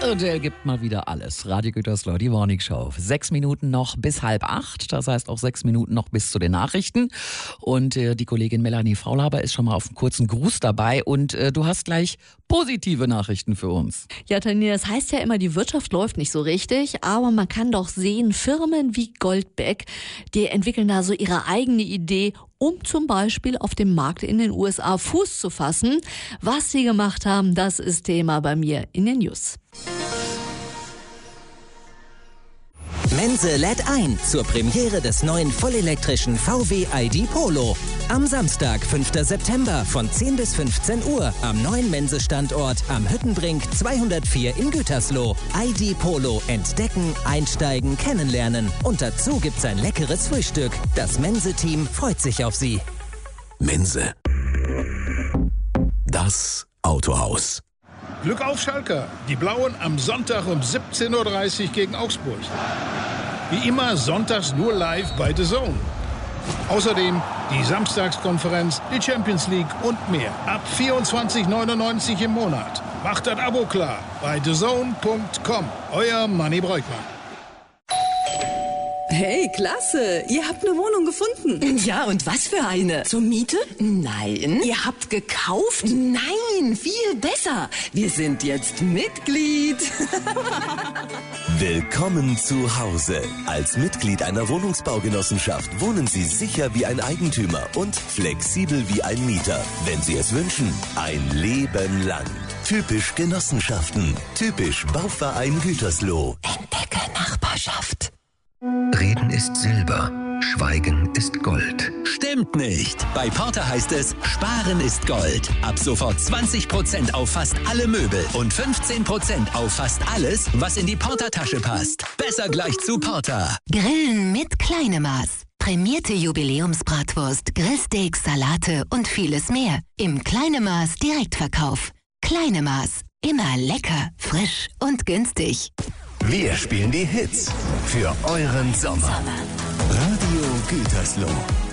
Der gibt mal wieder alles. Radio Gütersloh, die Morning Show. 6 Minuten noch bis 7:30. Das heißt auch 6 Minuten noch bis zu den Nachrichten. Und die Kollegin Melanie Faulhaber ist schon mal auf einen kurzen Gruß dabei. Und du hast gleich positive Nachrichten für uns. Ja, Tanja, das heißt ja immer, die Wirtschaft läuft nicht so richtig. Aber man kann doch sehen, Firmen wie Goldbeck, die entwickeln da so ihre eigene Idee, um zum Beispiel auf dem Markt in den USA Fuß zu fassen. Was sie gemacht haben, das ist Thema bei mir in den News. Mense lädt ein zur Premiere des neuen vollelektrischen VW ID Polo. Am Samstag, 5. September von 10 bis 15 Uhr am neuen Mense-Standort am Hüttenbrink 204 in Gütersloh. ID Polo entdecken, einsteigen, kennenlernen. Und dazu gibt's ein leckeres Frühstück. Das Mense-Team freut sich auf Sie. Mense. Das Autohaus. Glück auf Schalke. Die Blauen am Sonntag um 17:30 Uhr gegen Augsburg. Wie immer sonntags nur live bei The Zone. Außerdem die Samstagskonferenz, die Champions League und mehr. Ab 24,99 € im Monat. Macht das Abo klar bei thezone.com. Euer Manni Breukmann. Hey, klasse. Ihr habt eine Wohnung gefunden. Ja, und was für eine? Zur Miete? Nein. Ihr habt gekauft? Nein, viel besser. Wir sind jetzt Mitglied. Willkommen zu Hause. Als Mitglied einer Wohnungsbaugenossenschaft wohnen Sie sicher wie ein Eigentümer und flexibel wie ein Mieter. Wenn Sie es wünschen, ein Leben lang. Typisch Genossenschaften. Typisch Bauverein Gütersloh. Entdecke Nachbarschaft. Reden ist Silber, Schweigen ist Gold. Stimmt nicht. Bei Porter heißt es, Sparen ist Gold. Ab sofort 20% auf fast alle Möbel und 15% auf fast alles, was in die Porter-Tasche passt. Besser gleich zu Porter. Grillen mit Kleinemaß. Prämierte Jubiläumsbratwurst, Grillsteaks, Salate und vieles mehr. Im Kleinemaß Direktverkauf. Kleinemaß. Immer lecker, frisch und günstig. Wir spielen die Hits für euren Sommer. Radio Gütersloh.